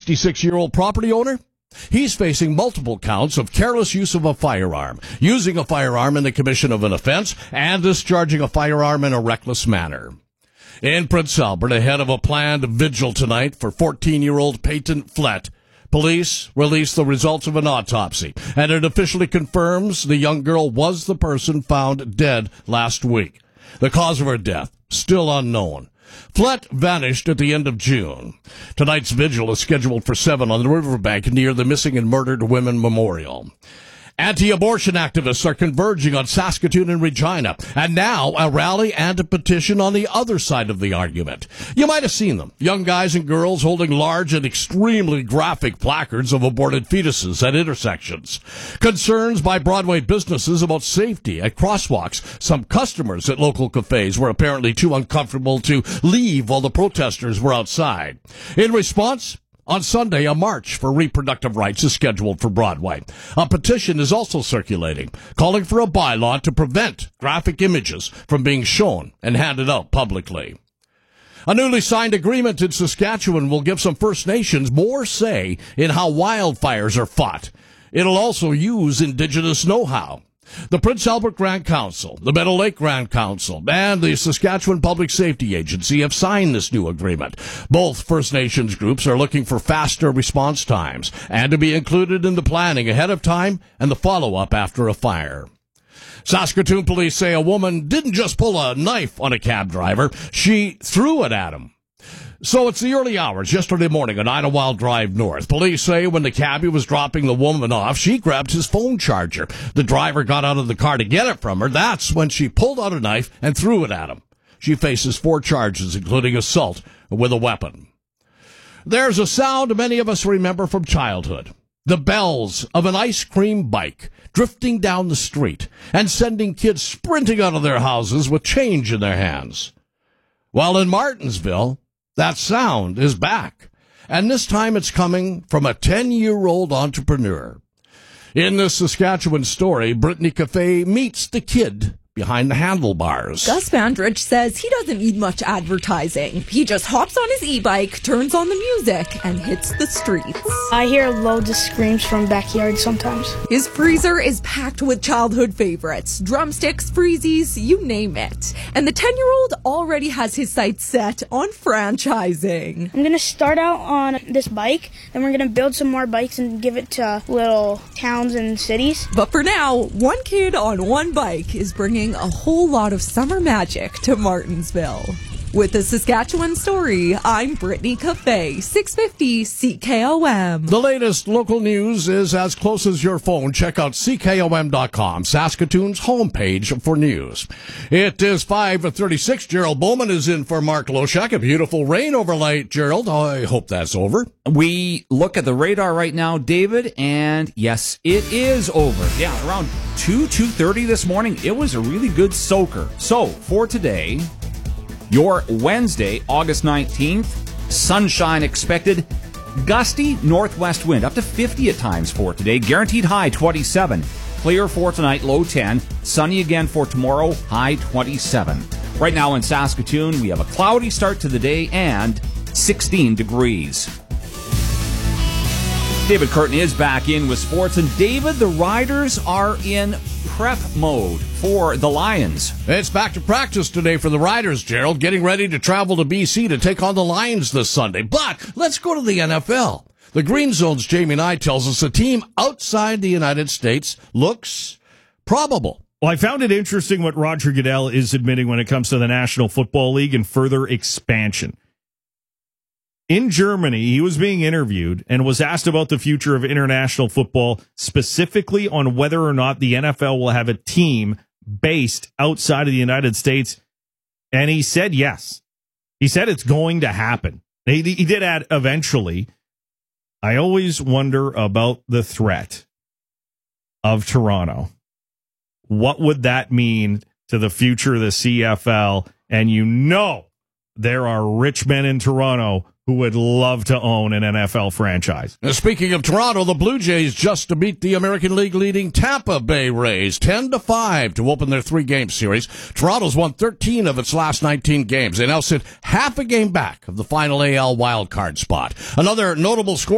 66-year-old property owner? He's facing multiple counts of careless use of a firearm, using a firearm in the commission of an offense, and discharging a firearm in a reckless manner. In Prince Albert, ahead of a planned vigil tonight for 14-year-old Peyton Flett, police released the results of an autopsy, and it officially confirms the young girl was the person found dead last week. The cause of her death, still unknown. Flett vanished at the end of June. Tonight's vigil is scheduled for 7 on the riverbank near the Missing and Murdered Women Memorial. Anti-abortion activists are converging on Saskatoon and Regina, and now a rally and a petition on the other side of the argument. You might have seen them, young guys and girls holding large and extremely graphic placards of aborted fetuses at intersections. Concerns by Broadway businesses about safety at crosswalks. Some customers at local cafes were apparently too uncomfortable to leave while the protesters were outside. In response, on Sunday, a march for reproductive rights is scheduled for Broadway. A petition is also circulating, calling for a bylaw to prevent graphic images from being shown and handed out publicly. A newly signed agreement in Saskatchewan will give some First Nations more say in how wildfires are fought. It'll also use Indigenous know-how. The Prince Albert Grand Council, the Meadow Lake Grand Council, and the Saskatchewan Public Safety Agency have signed this new agreement. Both First Nations groups are looking for faster response times and to be included in the planning ahead of time and the follow-up after a fire. Saskatoon police say a woman didn't just pull a knife on a cab driver, she threw it at him. So it's the early hours yesterday morning on Idlewild Drive North. Police say when the cabbie was dropping the woman off, she grabbed his phone charger. The driver got out of the car to get it from her. That's when she pulled out a knife and threw it at him. She faces 4 charges, including assault with a weapon. There's a sound many of us remember from childhood. The bells of an ice cream bike drifting down the street and sending kids sprinting out of their houses with change in their hands. While in Martensville, that sound is back, and this time it's coming from a 10-year-old entrepreneur. In this Saskatchewan story, Brittany Cafe meets the kid behind the handlebars. Gus Vandrich says he doesn't need much advertising. He just hops on his e-bike, turns on the music, and hits the streets. I hear loads of screams from backyard sometimes. His freezer is packed with childhood favorites. Drumsticks, freezies, you name it. And the 10-year-old already has his sights set on franchising. I'm going to start out on this bike, then we're going to build some more bikes and give it to little towns and cities. But for now, one kid on one bike is bringing a whole lot of summer magic to Martensville. With the Saskatchewan Story, I'm Brittany Cafe, 650 CKOM. The latest local news is as close as your phone. Check out CKOM.com, Saskatoon's homepage for news. It is 5:36. Gerald Bowman is in for Mark Loshak. A beautiful rain overnight, Gerald. I hope that's over. We look at the radar right now, David, and yes, it is over. Yeah, around 2:30 this morning, it was a really good soaker. So, for today, your Wednesday, August 19th, sunshine expected, gusty northwest wind, up to 50 at times for today, guaranteed high 27. Clear for tonight, low 10. Sunny again for tomorrow, high 27. Right now in Saskatoon, we have a cloudy start to the day and 16 degrees. David Curtin is back in with sports. And David, the Riders are in prep mode for the Lions. It's back to practice today for the Riders, Gerald, getting ready to travel to BC to take on the Lions this Sunday. But let's go to the NFL. The Green Zone's Jamie Nye tells us a team outside the United States looks probable. Well, I found it interesting what Roger Goodell is admitting when it comes to the National Football League and further expansion. In Germany, he was being interviewed and was asked about the future of international football, specifically on whether or not the NFL will have a team based outside of the United States. And he said yes. He said it's going to happen. He did add eventually. I always wonder about the threat of Toronto. What would that mean to the future of the CFL? And you know there are rich men in Toronto who would love to own an NFL franchise. Now, speaking of Toronto, the Blue Jays just to beat the American League leading Tampa Bay Rays 10-5 to open their 3-game series. Toronto's won 13 of its last 19 games. They now sit half a game back of the final AL wildcard spot. Another notable score